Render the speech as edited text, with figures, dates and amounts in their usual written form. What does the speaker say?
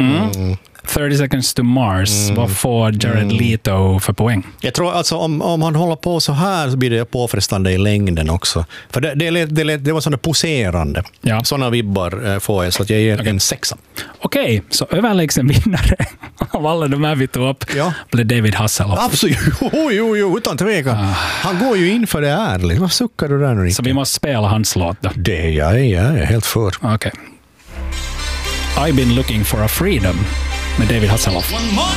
30 Seconds to Mars. Vad får Jared Leto för poäng? Jag tror alltså om han håller på så här så blir det påfrestande i längden också. För det var sådana poserande. Ja. Sådana vibbar får jag, så att jag ger en 6. Okej, så överlägsen vinnare av alla de här vi tog upp blev David Hasselhoff. Absolut, jo, utan tvekan. Han går ju in för det ärligt. Vad suckar du där nu? Så vi måste spela hans låt då? Det jag är helt för. Okej. I've been looking for a freedom med David Hasselhoff.